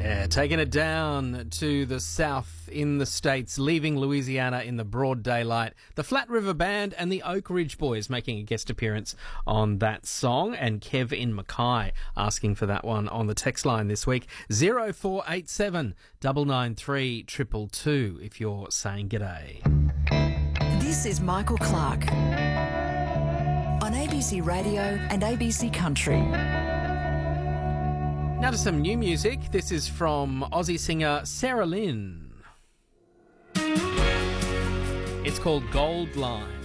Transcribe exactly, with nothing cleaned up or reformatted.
Yeah, taking it down to the south in the States, leaving Louisiana in the broad daylight. The Flat River Band and the Oak Ridge Boys making a guest appearance on that song, and Kev in Mackay asking for that one on the text line this week. zero four eight seven nine nine three two two two if you're saying g'day. This is Michael Clark on A B C Radio and A B C Country. Now to some new music. This is from Aussie singer Sarah Lynn. It's called Gold Line.